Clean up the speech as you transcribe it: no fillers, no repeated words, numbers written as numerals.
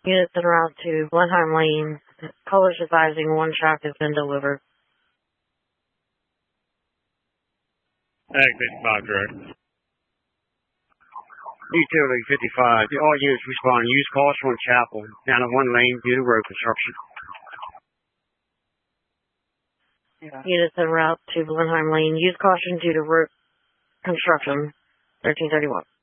Units en route to Blenheim Lane. Callers advising one shock has been delivered. Exit 5 direct. Utility 55. All units respond. Use caution on Chapel. Down to 1 lane due to road construction. Units en route to Blenheim Lane. Use caution due to road construction. 1331.